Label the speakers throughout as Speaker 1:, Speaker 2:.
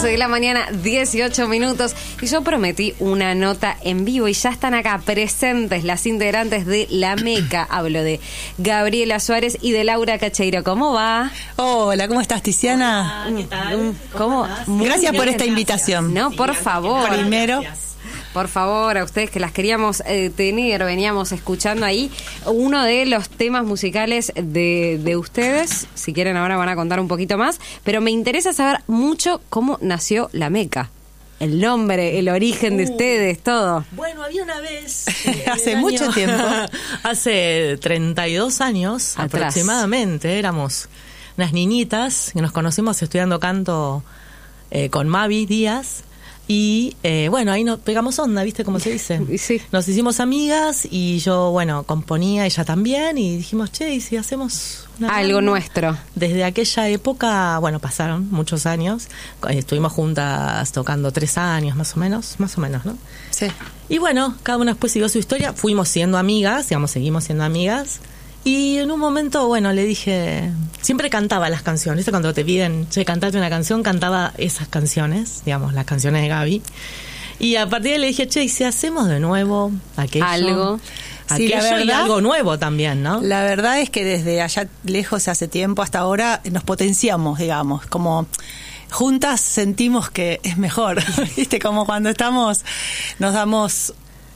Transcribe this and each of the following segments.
Speaker 1: 11 de la mañana, 18 minutos. Y yo prometí una nota en vivo y ya están acá presentes las integrantes de La Meca. Hablo de Gabriela Suárez y de Laura Cacheiro. ¿Cómo va?
Speaker 2: Hola, ¿cómo estás, Tiziana?
Speaker 3: Hola, ¿qué tal?
Speaker 1: ¿Cómo?
Speaker 2: Gracias por esta invitación.
Speaker 1: No, por favor.
Speaker 2: Primero.
Speaker 1: Por favor, a ustedes que las queríamos tener, veníamos escuchando ahí uno de los temas musicales de ustedes. Si quieren ahora van a contar un poquito más, pero me interesa saber mucho cómo nació La Meca. El nombre, el origen de ustedes, todo.
Speaker 3: Bueno, había una vez...
Speaker 2: hace mucho tiempo.
Speaker 3: Hace 32 años
Speaker 1: Atrás.
Speaker 3: Aproximadamente, éramos unas niñitas que nos conocimos estudiando canto con Mavi Díaz. Y bueno, ahí nos pegamos onda, ¿viste cómo se dice?
Speaker 1: Sí.
Speaker 3: Nos hicimos amigas y yo, bueno, componía, ella también, y dijimos, che, ¿y si hacemos
Speaker 1: Algo
Speaker 3: banda?
Speaker 1: nuestro.
Speaker 3: Desde aquella época, bueno, pasaron muchos años, estuvimos juntas tocando 3 años más o menos, ¿no?
Speaker 2: Sí.
Speaker 3: Y bueno, cada una después siguió su historia, fuimos siendo amigas, digamos, seguimos siendo amigas. Y en un momento, bueno, le dije... Siempre cantaba las canciones, ¿viste? Cuando te piden, che, cantate una canción, cantaba esas canciones, digamos, las canciones de Gaby. Y a partir de ahí le dije, che, ¿y si hacemos de nuevo aquello?
Speaker 1: Algo.
Speaker 2: Sí, la
Speaker 3: Aquello y
Speaker 2: verdad-
Speaker 3: algo nuevo también, ¿no?
Speaker 2: La verdad es que desde allá lejos, hace tiempo hasta ahora, nos potenciamos, digamos, como... Juntas sentimos que es mejor, ¿viste? Como cuando estamos, nos damos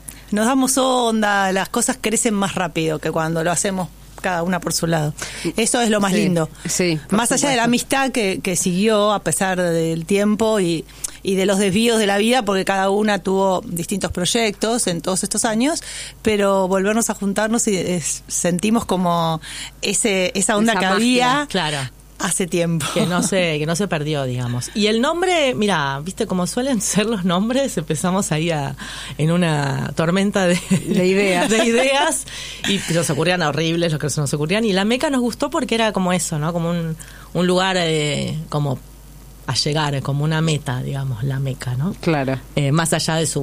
Speaker 2: onda, las cosas crecen más rápido que cuando lo hacemos cada una por su lado. Eso es lo más
Speaker 1: Sí,
Speaker 2: lindo.
Speaker 1: sí, por
Speaker 2: Más allá de la
Speaker 1: supuesto.
Speaker 2: amistad que siguió a pesar del tiempo y de los desvíos de la vida, porque cada una tuvo distintos proyectos en todos estos años, pero volvernos a juntarnos y sentimos como esa onda
Speaker 1: Esa
Speaker 2: que
Speaker 1: magia,
Speaker 2: había
Speaker 3: Claro.
Speaker 2: hace tiempo.
Speaker 3: Que no se perdió, digamos. Y el nombre, mira, viste como suelen ser los nombres, empezamos ahí en una tormenta de
Speaker 1: ideas.
Speaker 3: de ideas, y nos ocurrían horribles los que se nos ocurrían, y La Meca nos gustó porque era como eso, ¿no? Como un lugar como a llegar, como una meta, digamos, La Meca, ¿no?
Speaker 1: Claro.
Speaker 3: Más allá de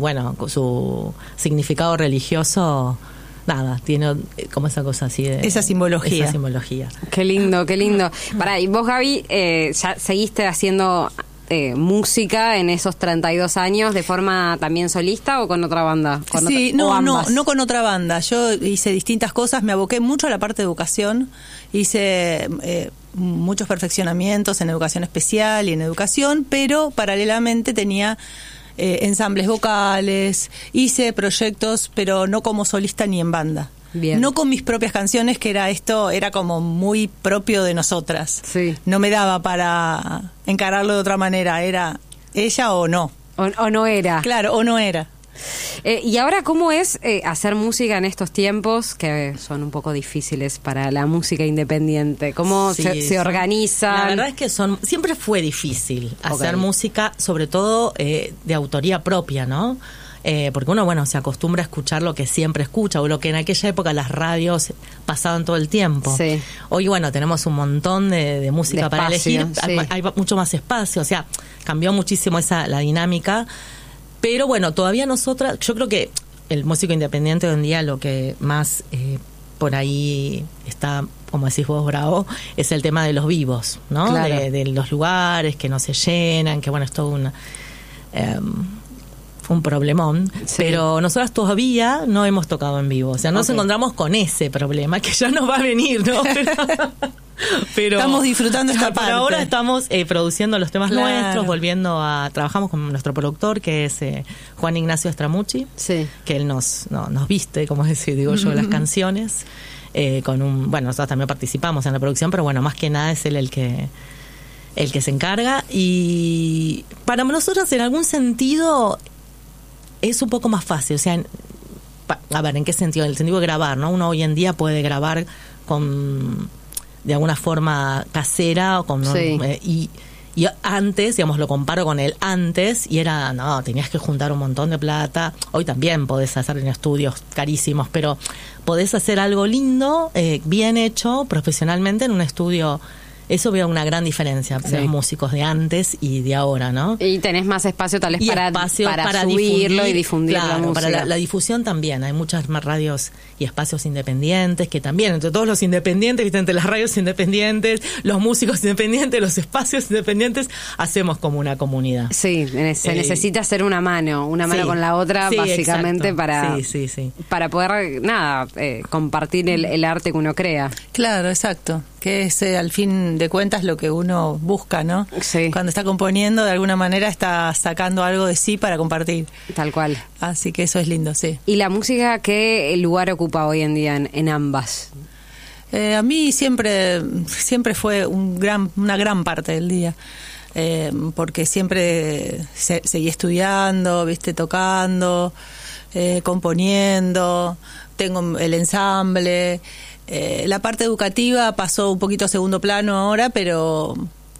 Speaker 3: su significado religioso, nada, tiene como esa cosa así de...
Speaker 2: Esa simbología.
Speaker 3: Esa simbología.
Speaker 1: Qué lindo, qué lindo. Pará, y vos, Gaby, ya seguiste haciendo música en esos 32 años de forma también solista o con otra banda?
Speaker 2: Sí,
Speaker 1: o
Speaker 2: no
Speaker 1: ambas.
Speaker 2: con otra banda. Yo hice distintas cosas, me aboqué mucho a la parte de educación, hice muchos perfeccionamientos en educación especial y en educación, pero paralelamente tenía ensambles vocales, hice proyectos, pero no como solista ni en banda.
Speaker 1: Bien.
Speaker 2: No con mis propias canciones, que era como muy propio de nosotras.
Speaker 1: Sí.
Speaker 2: No me daba para encararlo de otra manera, era ella o no.
Speaker 1: O no era.
Speaker 2: Claro, o no era.
Speaker 1: Y ahora, ¿cómo es hacer música en estos tiempos que son un poco difíciles para la música independiente? ¿Cómo
Speaker 3: Sí,
Speaker 1: se organizan?
Speaker 3: La verdad es que siempre fue difícil hacer
Speaker 1: Ok.
Speaker 3: música, sobre todo de autoría propia, ¿no? Porque uno, bueno, se acostumbra a escuchar lo que siempre escucha, o lo que en aquella época las radios pasaban todo el tiempo.
Speaker 1: Sí.
Speaker 3: Hoy, bueno, tenemos un montón de música
Speaker 1: De
Speaker 3: para
Speaker 1: espacio,
Speaker 3: elegir,
Speaker 1: sí.
Speaker 3: hay mucho más espacio, o sea, cambió muchísimo la dinámica, pero bueno, todavía nosotras, yo creo que el músico independiente hoy en día lo que más por ahí está, como decís vos, bravo, es el tema de los vivos, ¿no?
Speaker 1: Claro.
Speaker 3: De los lugares que no se llenan, que bueno, es todo un problemón,
Speaker 1: Sí.
Speaker 3: pero nosotras todavía no hemos tocado en vivo, o sea, nos
Speaker 1: Ok.
Speaker 3: encontramos con ese problema que ya nos va a venir, ¿no? Pero
Speaker 2: Estamos disfrutando esta
Speaker 3: por
Speaker 2: parte.
Speaker 3: ahora estamos produciendo los temas
Speaker 2: Claro.
Speaker 3: nuestros, trabajamos con nuestro productor, que es Juan Ignacio Stramucci,
Speaker 1: Sí.
Speaker 3: que él nos viste, como digo yo, las canciones, nosotros también participamos en la producción, pero bueno, más que nada es él el que se encarga, y para nosotros en algún sentido es un poco más fácil, o sea, a ver, ¿en qué sentido? En el sentido de grabar, ¿no? Uno hoy en día puede grabar de alguna forma casera o
Speaker 1: Sí.
Speaker 3: y antes, digamos, lo comparo con el antes, y tenías que juntar un montón de plata. Hoy también podés hacer en estudios carísimos, pero podés hacer algo lindo, bien hecho, profesionalmente, en un estudio Eso veo una gran diferencia de los músicos de antes y de ahora, ¿no?
Speaker 1: Y tenés más espacio tal vez para subirlo y difundir la música.
Speaker 3: Para la difusión también. Hay muchas más radios y espacios independientes que también, entre todos los independientes, ¿viste? Entre las radios independientes, los músicos independientes, los espacios independientes, hacemos como una comunidad.
Speaker 1: Sí, se necesita hacer una mano con la otra, básicamente, para poder, compartir el arte que uno crea.
Speaker 2: Claro, exacto. Que es al fin de cuentas lo que uno busca, ¿no?
Speaker 1: Sí.
Speaker 2: Cuando está componiendo, de alguna manera está sacando algo de sí para compartir.
Speaker 1: Tal cual.
Speaker 2: Así que eso es lindo, sí.
Speaker 1: ¿Y la música qué lugar ocupa hoy en día en ambas?
Speaker 2: A mí siempre fue una gran parte del día. Porque siempre seguí estudiando, viste, tocando, componiendo, tengo el ensamble. La parte educativa pasó un poquito a segundo plano ahora, pero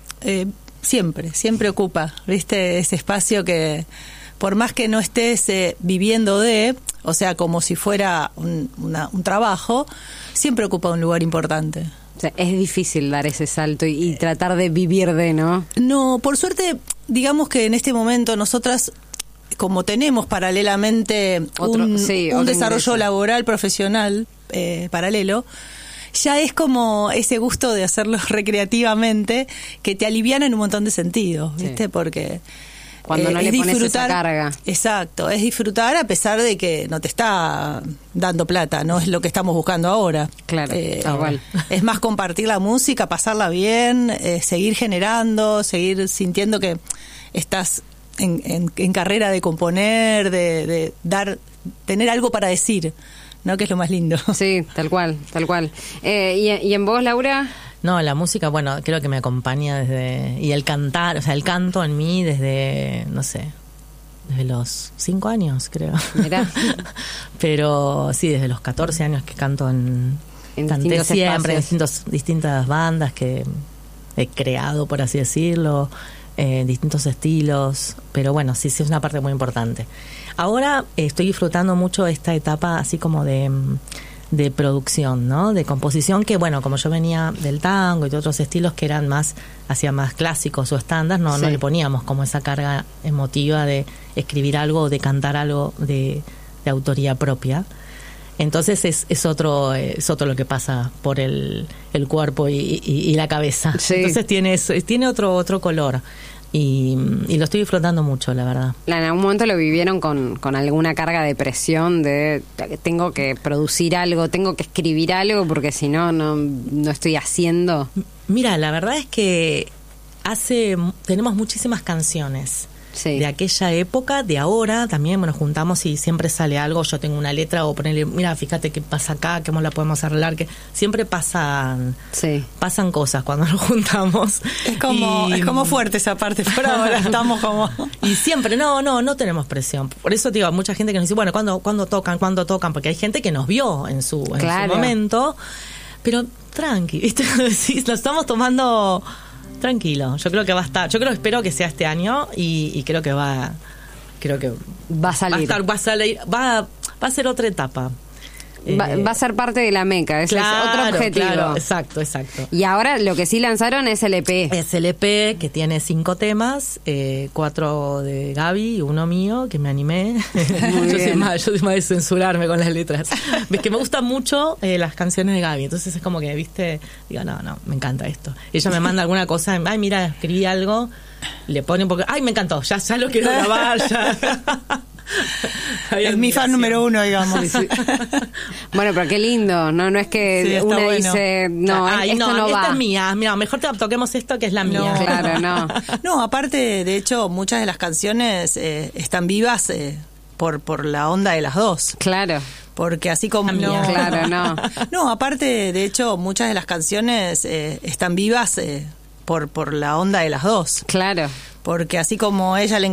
Speaker 2: siempre ocupa, viste, ese espacio que por más que no estés viviendo o sea, como si fuera un trabajo, siempre ocupa un lugar importante.
Speaker 1: O sea, es difícil dar ese salto y tratar de vivir ¿no?
Speaker 2: No, por suerte, digamos que en este momento nosotras, como tenemos paralelamente un desarrollo ingreso laboral, profesional, paralelo, ya es como ese gusto de hacerlo recreativamente que te aliviana en un montón de sentidos, ¿viste? Porque
Speaker 1: cuando no le pones esa carga.
Speaker 2: Exacto, es disfrutar a pesar de que no te está dando plata, no es lo que estamos buscando ahora.
Speaker 1: Claro, igual.
Speaker 2: Es más compartir la música, pasarla bien, seguir generando, seguir sintiendo que estás en carrera de componer, de tener algo para decir, ¿no? Que es lo más lindo.
Speaker 1: Sí, tal cual. ¿Y en vos, Laura?
Speaker 3: No, la música, bueno, creo que me acompaña desde... Y el cantar, o sea, el canto en mí desde, no sé, desde los 5 años, creo.
Speaker 1: Mirá.
Speaker 3: Pero sí, desde los 14 años que canto canté siempre en distintas bandas que he creado, por así decirlo, distintos estilos, pero bueno, sí es una parte muy importante. Ahora estoy disfrutando mucho esta etapa así como de producción, ¿no? De composición, que bueno, como yo venía del tango y de otros estilos que eran más clásicos o estándar, no le poníamos como esa carga emotiva de escribir algo o de cantar algo de autoría propia. Entonces es otro lo que pasa por el cuerpo y la cabeza.
Speaker 1: Sí.
Speaker 3: Entonces tiene otro color. Y lo estoy disfrutando mucho, la verdad.
Speaker 1: ¿En algún momento lo vivieron con alguna carga de presión de tengo que producir algo, tengo que escribir algo porque si no estoy haciendo?
Speaker 3: Mira, la verdad es que tenemos muchísimas canciones. Sí. De aquella época, de ahora también nos juntamos y siempre sale algo, yo tengo una letra o ponerle, mira, fíjate qué pasa acá, cómo la podemos arreglar, que siempre pasan cosas cuando nos juntamos.
Speaker 2: Es como fuerte esa parte, por ahora estamos como...
Speaker 3: Y siempre, no tenemos presión. Por eso digo, mucha gente que nos dice, bueno, ¿cuándo tocan? Porque hay gente que nos vio en su momento, pero tranqui, ¿viste? Lo estamos tomando... Tranquilo, yo creo que va a estar, espero que sea este año y creo que va
Speaker 1: a salir.
Speaker 3: Va a ser otra etapa.
Speaker 1: Va a ser parte de la meca, ese es otro objetivo.
Speaker 3: Claro, exacto.
Speaker 1: Y ahora lo que sí lanzaron es el EP.
Speaker 3: Es el EP que tiene 5 temas, 4 de Gaby y 1 mío, que me animé. Yo soy más de censurarme con las letras. Ves que me gustan mucho las canciones de Gaby, entonces es como que, viste, digo, no, me encanta esto. Ella me manda alguna cosa, ay, mira, escribí algo, le pone un poco, ay, me encantó, ya lo quiero grabar, ya...
Speaker 2: Es mi fan número 1, digamos.
Speaker 1: Sí. Bueno, pero qué lindo, no es que una dice,
Speaker 3: esta es mía, mira, mejor toquemos esto que es la mía.
Speaker 1: Claro,
Speaker 2: no, aparte, de hecho, muchas de las canciones están vivas por la onda de las dos.
Speaker 1: Claro.
Speaker 2: Porque así como... No, aparte, de hecho, muchas de las canciones están vivas por la onda de las dos.
Speaker 1: Claro.
Speaker 2: Porque así como ella le